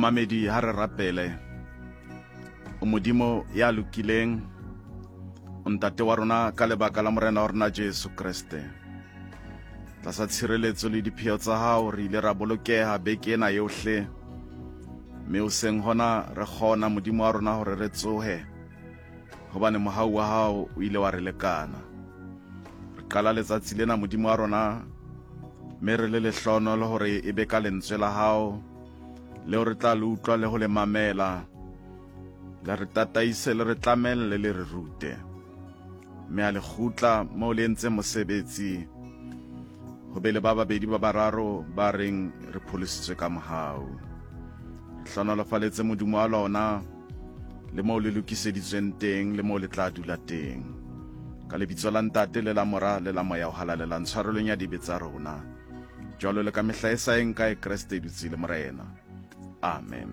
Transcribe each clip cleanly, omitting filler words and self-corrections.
Momamedi ha re rapele o modimo ya lokileng o ntate wa rona ka lebaka la morena wa rona Jesu Kriste. Tlasa tshireletso le dipheo tsa hao re ile ra bolokeha beke ena yohle, mme o seng hona re kgona modimo wa rona hore re tsohe hobane mohau wa hao o ile wa re lekana. Re qala letsatsi lena modimo wa rona mme re le lehlono le hore e be ka lentswe la hao le hore tla le utlwa le ho le mamela, le re tataise le re tlamelle le re rute. Mme a le kgutla moo le entse mosebetsi ho be le ba babedi ba bararo ba reng re pholositswe ka mohau. Hlonolofaletse modimo wa lona le moo le lokiseditsweng teng le moo le tla dula teng, ka lebitso la ntate le la mora le la moya o halalela ntshwarelong ya dibe tsa rona, jwalo le ka mehla e sa eng ka Kriste dutse le morena. Amen.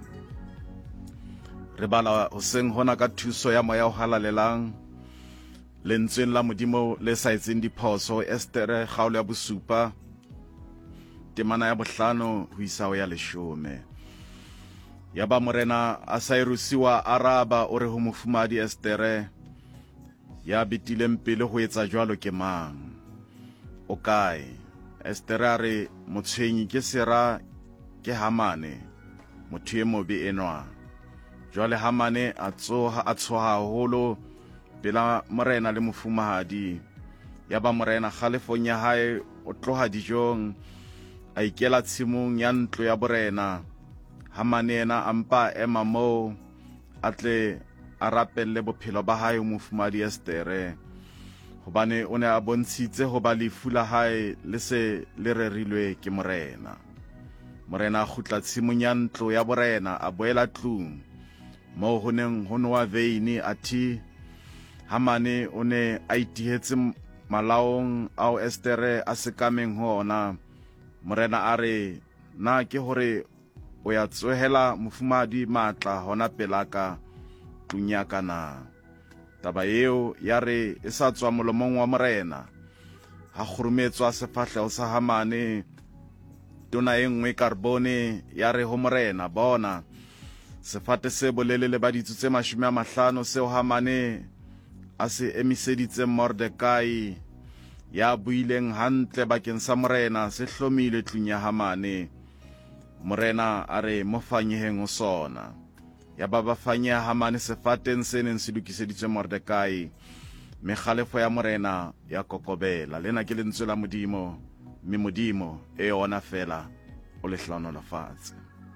Re bala hoseng hona ka thuso ya moya o halalelang lentsweng la modimo le sa etseng diphoso, Estere kgaolo ya bosupa temana ya bohlano ho isa ho ya 10. Ya ba morena a sa erusiwa araba o re ho mofumadi Estere, ya betileng pele ho etsa jwalo ke mang? O kae? Estere a re motshwenyi ke sera ke Hamane, motho e mobe enwa. Jwale Hamane a tshoha haholo pela morena le mofumahadi. Ya ba morena kgalefong ya hae o tloha dijong a ikela tshimong ya ntlo ya borena. Hamane ena a mpa ema moo a tle a rapelle bophelo ba hae mofumadi Estere, hobane o ne a bontshitse ho ba lefu la hae le se le rerilwe ke morena. Morena a kgutla tshimong ya ntlo ya borena, a boela tlung moo ho neng ho nowa veini athi. Hamane o ne a itihetse malaong ao Estere a sekameng ho ona. Morena a re, na ke hore o ya tsohela mofumadi matla hona pelaka tunyaka na? Taba eo ya re e sa tswa molomong wa morena, ha kgurumetswa sefahleho sa Hamane. Tona e nngwe karbone ya re ho morena, bona sefate se bolelele ba ditsotse 50 seo Hamane a se emiseditse Mordekai ya buileng hantle bakeng sa morena se hlomile tlung ya Hamane. Morena a re mofanyeheng ho sona. Ya ba bafanya Hamane sefateng se neng se lokiseditswe Mordekai. Mekgalefo ya morena ya kokobela. Lena ke lentswe la modimo, mme modimo e yona fela o le hlonolofatse.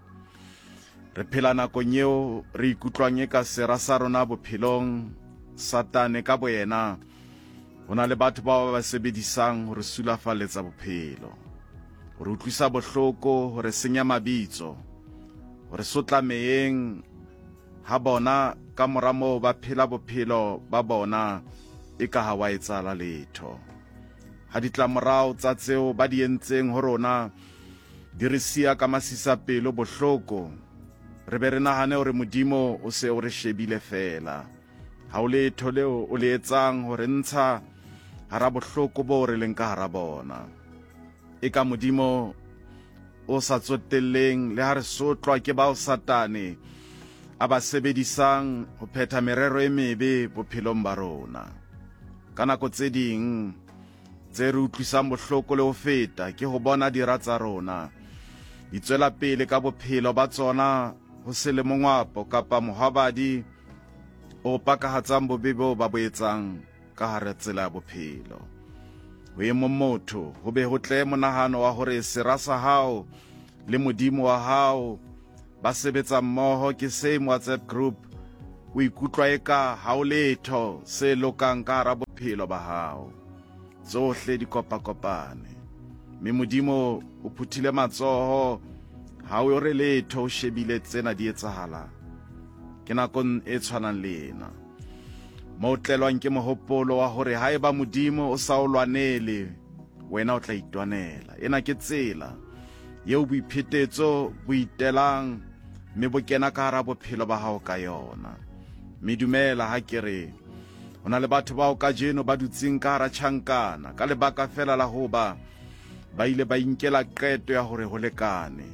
Re phela nakong eo re ikutlwang eka sera sa rona bophelong, Satane ka boyena ho na le batho ba ba sebedisang ho re sulafaletsa bophelo, ho re utlwisa bohloko, ho re senya mabitso, ho re sotla meyeng ha bona ka mora moo ba phela bophelo ba bona eka ha wa etsala letho. Ha ditlamorao tsa tseo ba di entseng ho rona di re siya ka masisapelo bohloko, re be re nahane hore modimo o se o re shebile fela. Ha o letho leo o le etsang hore ntsha hara bohloko bo re leng ka hara bona. Eka modimo o sa tsotelleng le ha re sotlwa ke bao Satane a ba sebedisang ho phetha merero e mebe bophelong ba rona. Ka nako tse ding tse re utlwisang bohloko le ho feta ke ho bona dira tsa rona di tswela pele ka bophelo ba tsona ho se le mongwapo kapa mohabadi o pakahatsang bobebe ba bo etsang ka hara tsela ya bophelo. Ho e motho ho be ho tle monahano wa hore sera sa hao le modimo wa hao ba sebetsa mmoho ke same WhatsApp group, o ikutlwa eka ha o letho se lokang ka hara bophelo ba hao. Tsohle di kopakopane, mme modimo o phuthile matsoho, ha o re letho o shebile tsena di etsahala. Ke nakong e tshwanang le ena mo tlelwang ke mohopolo wa hore ha eba modimo o sa o lwanele, wena o tla itwanela. Ena ke tsela yeo boiphetetso bo itelang mme bo kena ka hara bophelo ba hao ka yona. Mme dumela ha ke re ho na le batho bao kajeno ba dutseng ka hara tjhankana ka lebaka fela la ho ba ile ba inkela qeto ya hore ho lekane,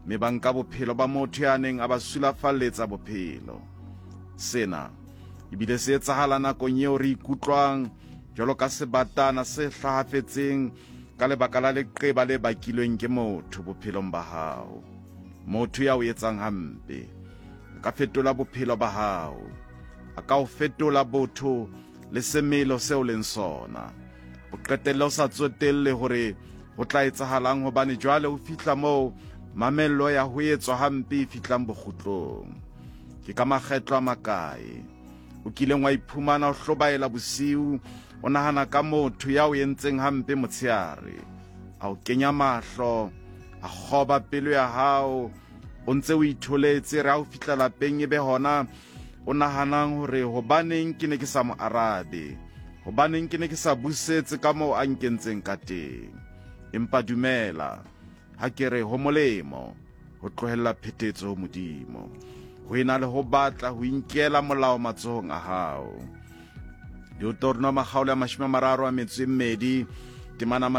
mme ba nka bophelo ba motho ya neng a ba sulafalletsa bophelo. Sena ebile se etsahala nakong eo re ikutlwang jwalo ka sebatana se hlahafetseng ka lebaka la leqeba le bakilweng ke motho bophelong ba hao. Motho ya o etsang hampe a ka fetola bophelo ba hao, a ka o fetola botho le semelo seo leng sona. O qetelle o sa tsotelle hore ho tla etsahalang, hobane jwale o fihla moo mamello ya ho etswa hampe fihlang bokgutlong. Ke ka makgetlo a makae o kileng wa iphumana o hlobaela bosiu, o nahana ka motho ya o entseng hampe motsheare, a o kenya mahlo, a kgoba pelo ya hao, o ntse o itholetse re ha o fihla lapeng ebe hona o nahanang hore hobaneng ke ne ke sa mo arabe, hobaneng ke ne ke sa busetse ka moo a nkentseng ka teng. Empa dumela ha ke re ho molemo ho tlohella phetetso ho Modimo, ho ena le ho batla ho inkela molao matsohong a hao. Deuteronomy 32:2 temana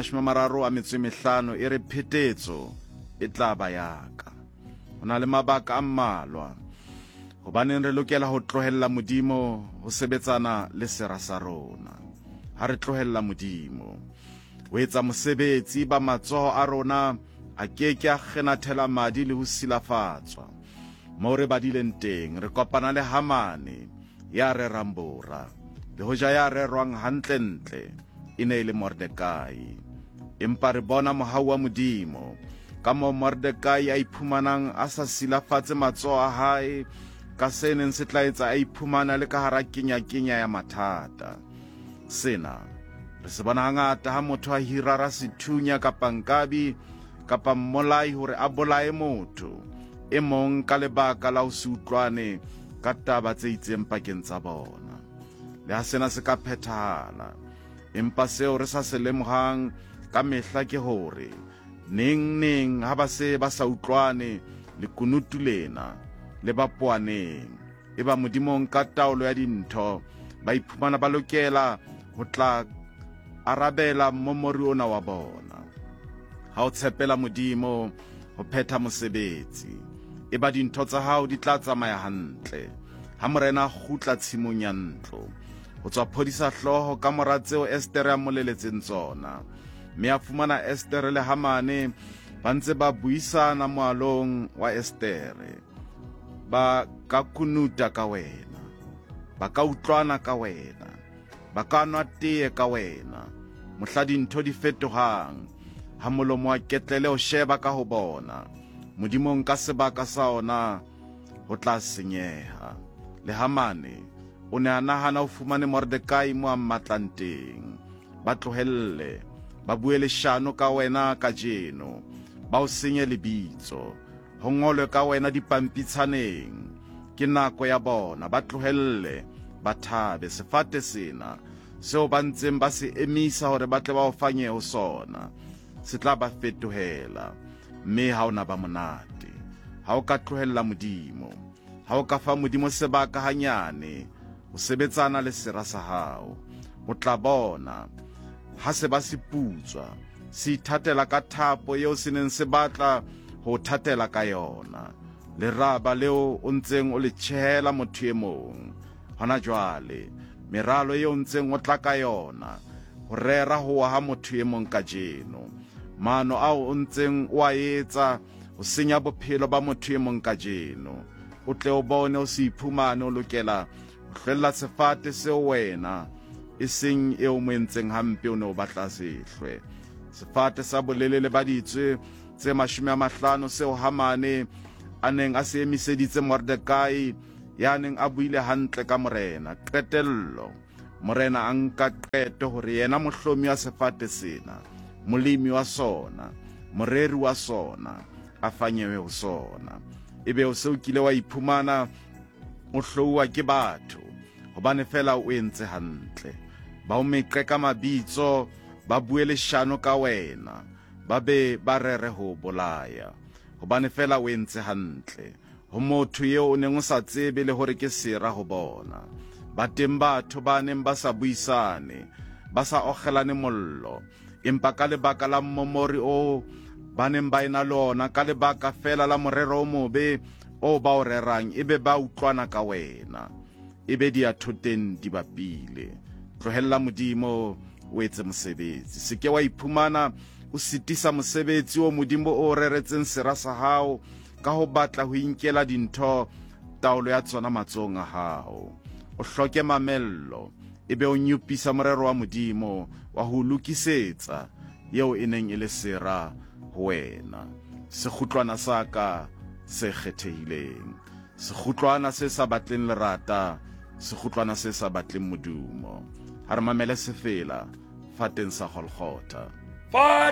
35 e re phetetso e tla ba yaka. Ho na le mabaka a mmalwa hobaneng re lokela ho tlohella Modimo ho sebetsana le sera sa rona. Ha re tlohella Modimo ho etsa mosebetsi ba matsoho a rona, a keke a kgenathela madi le ho silafatswa. Moo re badileng teng re kopana le Hamane ya rerang bora, le hoja ya rerwang hantlentle e ne le Mordekai. Empa re bona mohau wa Modimo ka moo Mordekai a iphumanang a sa silafatse matsoho a hae, ka se neng se tla etsa a iphumana le ka hara kenya ya mathata. Sena re se bona hangata ha motho a hirara sethunya kapa nkabi kapa mmolai hore a bolae motho e mong ka lebaka la ho se utlwane ka taba tse itseng pakeng tsa bona. Le ha sena se ka phethahala, empa seo re sa se lemohang ka mehla ke hore neng ha ba se ba sa utlwane le kunutu lena le ba poaneng, e ba Modimong ka taolo ya dintho ba iphumana ba lokela ho tla arabela momori ona wa bona. Ha o tshepela Modimo ho phetha mosebetsi, e ba dintho tsa hao di tla tsamaya hantle. Ha morena a kgutla tshimong ya ntlo ho tswa phodisa hloho ka mora tseo Estere a moleletseng tsona, mme a fumana Estere le Hamane ba ntse ba buisana moalong wa Estere. Ba ka kunuta ka wena, ba ka utlwana ka wena, ba ka nwa tee ka wena, mohla dintho di fetohang, ha molomo wa ketlele o sheba ka ho bona, Modimong ka sebaka sa ona ho tla senyeha. Le Hamane o ne a nahana o fumane Mordekai mo a mmatlang teng. Ba tlohelle, ba bue leshano ka wena kajeno, ba o senye lebitso, ho ngolwe ka wena dipampitshaneng. Ke nako ya bona, ba tlohelle, ba thabe sefate sena seo ba ntseng ba se emisa hore ba tle ba o fanye ho sona. Se tla ba fetohela, mme ha ona ba monate. Ha o ka tlohella Modimo, ha o ka fa Modimo sebaka hanyane ho sebetsana le sera sa hao, o tla bona ha se ba se putswa, se ithatela ka thapo eo se neng se batla ho thatela ka yona, leraba leo o ntseng o le tjhehela motho e mong. Hona jwale meralo eo ntseng o tla ka yona ho rera ho ha motho e mong kajeno, maano ao o ntseng o a etsa ho senya bophelo ba motho e mong kajeno, o tle o bone o se iphumane o lokela ho hlwella sefate seo wena e seng eo mo entseng hampe o ne o batla sehlwe. Sefate sa bolelele ba ditswe tse 50 seo Hamane a neng a se emiseditse Mordekai, ya neng a buile hantle ka morena. Qetello, morena a nka qeto hore yena mohlomi wa sefate sena, molemi wa sona, moreri wa sona, a fanyewe ho sona. Ebe o se o kile wa iphumana o hlouwa ke batho hobane fela o entse hantle. Ba o meqe ka mabitso, ba bue leshano ka wena, ba be ba rere ho bolaya hobane fela o entse hantle. Ho motho eo o neng o sa tsebe le hore ke sera ho bona. Ba teng batho ba neng ba sa buisane, ba sa ogelane mollo, empa ka lebaka la mmomori o ba neng ba ena le ona ka lebaka fela la morero o mobe o ba o rerang, ebe ba utlwana ka wena, ebe di a thoteng di bapile. Tlohella Modimo o etse mosebetsi, se ke wa iphumana o sitisa mosebetsi o Modimo o reretseng sera sa hao ka ho batla ho inkela dintho taolo ya tsona matsong a hao. O hloke mamello, ebe o nyupisa morero wa Modimo wa ho lokisetsa yeo e neng e le sera ho wena. Sekgutlwana sa ka se kgethehileng, sekgutlwana se sa batleng lerata, sekgutlwana se sa batleng modumo. Ha re mamele se fela fateng sa Golgotha.